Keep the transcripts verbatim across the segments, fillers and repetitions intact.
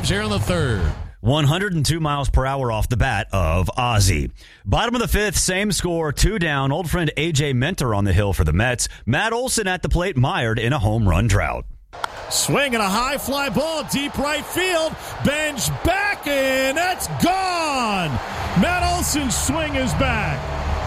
Braves here in the third. one hundred two miles per hour off the bat of Ozzie. Bottom of the fifth, same score, two down. Old friend A J Minter on the hill for the Mets. Matt Olson at the plate, mired in a home run drought. Swing and a high fly ball, deep right field. Bench back, and that's gone. Matt Olson's swing is back.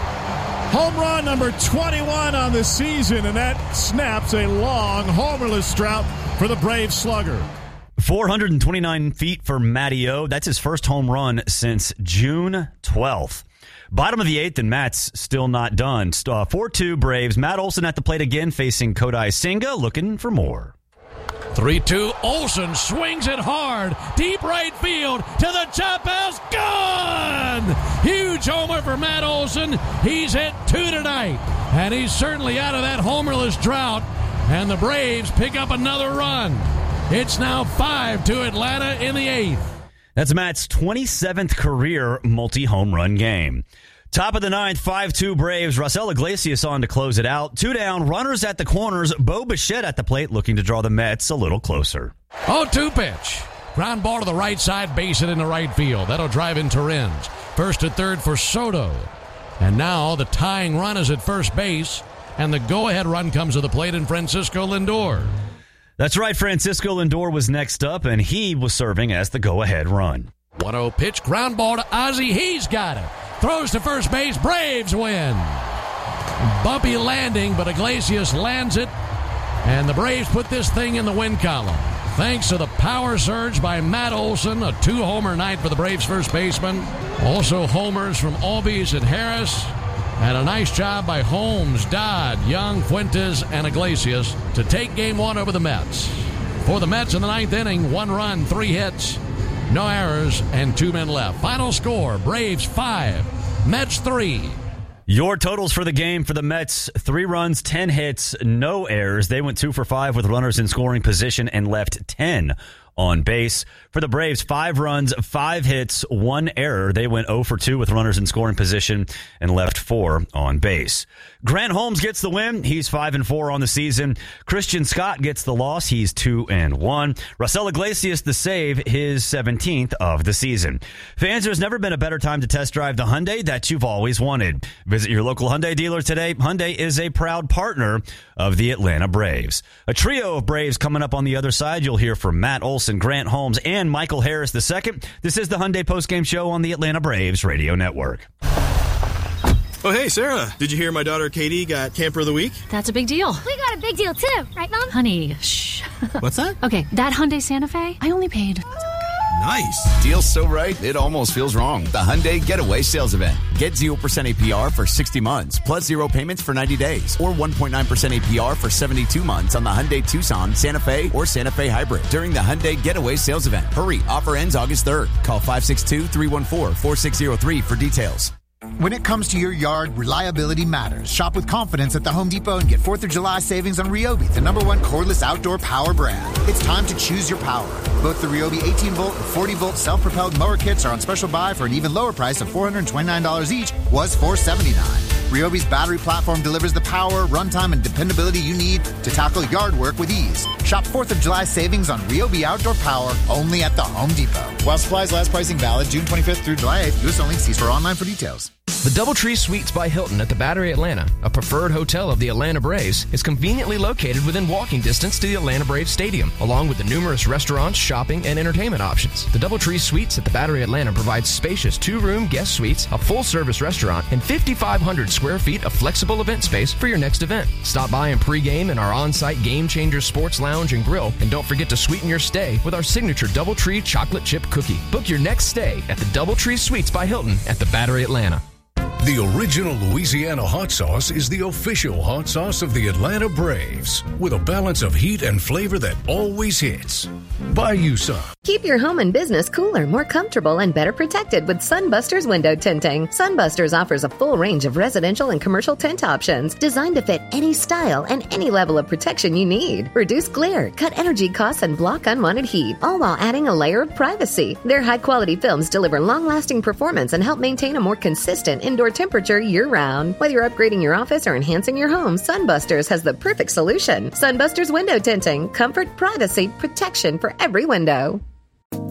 Home run number twenty-one on the season, and that snaps a long homerless drought for the Brave slugger. four hundred twenty-nine feet for Matty O. That's his first home run since June twelfth. Bottom of the eighth, and Matt's still not done. four two Braves. Matt Olson at the plate again, facing Kodai Senga, looking for more. three two, Olson swings it hard. Deep right field to the top house. Gone! Huge homer for Matt Olson. He's hit two tonight. And he's certainly out of that homerless drought. And the Braves pick up another run. It's now five to Atlanta in the eighth. That's Matt's twenty-seventh career multi-home run game. Top of the ninth, five two Braves. Raisel Iglesias on to close it out. Two down, runners at the corners. Bo Bichette at the plate looking to draw the Mets a little closer. oh two pitch. Ground ball to the right side, base it in the right field. That'll drive in Torrens. First to third for Soto. And now the tying run is at first base, and the go-ahead run comes to the plate in Francisco Lindor. That's right, Francisco Lindor was next up, and he was serving as the go-ahead run. one oh pitch, ground ball to Ozzie. He's got it. Throws to first base. Braves win. Bumpy landing, but Iglesias lands it. And the Braves put this thing in the win column. Thanks to the power surge by Matt Olson, a two-homer night for the Braves first baseman. Also homers from Albies and Harris. And a nice job by Holmes, Dodd, Young, Fuentes, and Iglesias to take game one over the Mets. For the Mets in the ninth inning, one run, three hits. No errors, and two men left. Final score, Braves five, Mets three. Your totals for the game for the Mets, three runs, ten hits, no errors. They went two for five with runners in scoring position and left ten on base. For the Braves, five runs, five hits, one error. They went oh for two with runners in scoring position and left four on base. Grant Holmes gets the win. He's five and four on the season. Christian Scott gets the loss. He's two and one. Raisel Iglesias the save, his seventeenth of the season. Fans, there's never been a better time to test drive the Hyundai that you've always wanted. Visit your local Hyundai dealer today. Hyundai is a proud partner of the Atlanta Braves. A trio of Braves coming up on the other side. You'll hear from Matt Olson, Grant Holmes, and Michael Harris the second. This is the Hyundai postgame show on the Atlanta Braves Radio Network. Oh, hey, Sarah, did you hear my daughter Katie got Camper of the Week? That's a big deal. We got a big deal, too. Right, Mom? Honey, shh. What's that? Okay, that Hyundai Santa Fe, I only paid... Nice. Deal's so right, it almost feels wrong. The Hyundai Getaway Sales Event. Get zero percent A P R for sixty months, plus zero payments for ninety days, or one point nine percent A P R for seventy-two months on the Hyundai Tucson, Santa Fe, or Santa Fe Hybrid during the Hyundai Getaway Sales Event. Hurry, offer ends August third. Call five six two, three one four, four six zero three for details. When it comes to your yard, reliability matters. Shop with confidence at the Home Depot and get fourth of July savings on Ryobi, the number one cordless outdoor power brand. It's time to choose your power. Both the Ryobi eighteen volt and forty volt self-propelled mower kits are on special buy for an even lower price of four hundred twenty-nine dollars each, was four hundred seventy-nine dollars. Ryobi's battery platform delivers the power, runtime, and dependability you need to tackle yard work with ease. Shop fourth of July savings on Ryobi outdoor power only at the Home Depot. While supplies last, pricing valid June twenty-fifth through July eighth. U S only. See store online for details. The Doubletree Suites by Hilton at the Battery Atlanta, a preferred hotel of the Atlanta Braves, is conveniently located within walking distance to the Atlanta Braves Stadium, along with the numerous restaurants, shopping, and entertainment options. The Doubletree Suites at the Battery Atlanta provides spacious two-room guest suites, a full-service restaurant, and fifty-five hundred square feet of flexible event space for your next event. Stop by and pregame in our on-site Game Changer Sports Lounge and Grill, and don't forget to sweeten your stay with our signature Doubletree chocolate chip cookie. Book your next stay at the Doubletree Suites by Hilton at the Battery Atlanta. The original Louisiana hot sauce is the official hot sauce of the Atlanta Braves, with a balance of heat and flavor that always hits. Buy you some. Keep your home and business cooler, more comfortable, and better protected with Sunbusters window tinting. Sunbusters offers a full range of residential and commercial tint options designed to fit any style and any level of protection you need. Reduce glare, cut energy costs, and block unwanted heat, all while adding a layer of privacy. Their high-quality films deliver long-lasting performance and help maintain a more consistent indoor temperature year-round. Whether you're upgrading your office or enhancing your home, Sunbusters has the perfect solution. Sunbusters window tinting. Comfort, privacy, protection for every window.